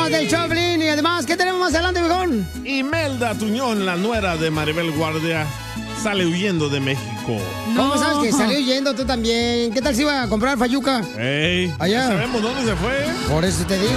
más del Choplin. Y además, ¿qué tenemos más adelante, viejón? Imelda Tuñón, la nuera de Maribel Guardia, sale huyendo de México. ¿Cómo sabes que salió huyendo tú también? ¿Qué tal si iba a comprar fayuca? ¡Ey! Allá. ¿Sabemos dónde se fue? Por eso te digo.